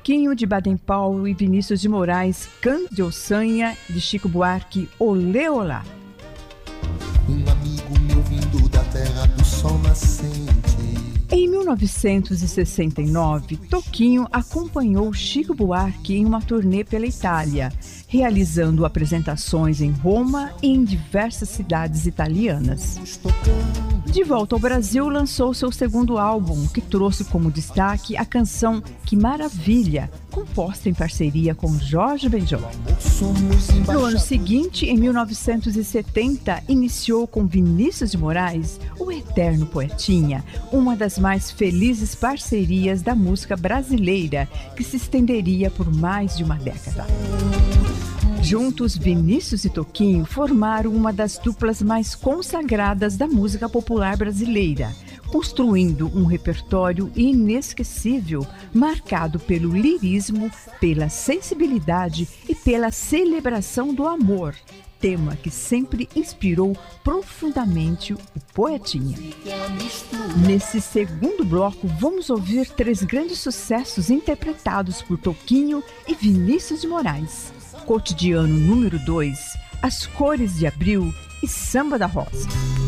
Toquinho de Baden-Powell e Vinícius de Moraes, Canto de Ossanha de Chico Buarque, Olê Olá. Um amigo meu vindo da terra do sol nascente. Em 1969, Toquinho acompanhou Chico Buarque em uma turnê pela Itália, realizando apresentações em Roma e em diversas cidades italianas. De volta ao Brasil, lançou seu segundo álbum, que trouxe como destaque a canção Que Maravilha, composta em parceria com Jorge Benjor. No ano seguinte, em 1970, iniciou com Vinícius de Moraes, o Eterno Poetinha, uma das mais felizes parcerias da música brasileira, que se estenderia por mais de uma década. Juntos, Vinícius e Toquinho formaram uma das duplas mais consagradas da música popular brasileira, construindo um repertório inesquecível, marcado pelo lirismo, pela sensibilidade e pela celebração do amor, tema que sempre inspirou profundamente o Poetinha. Nesse segundo bloco, vamos ouvir 3 grandes sucessos interpretados por Toquinho e Vinícius de Moraes: Cotidiano número 2, As Cores de Abril e Samba da Rosa.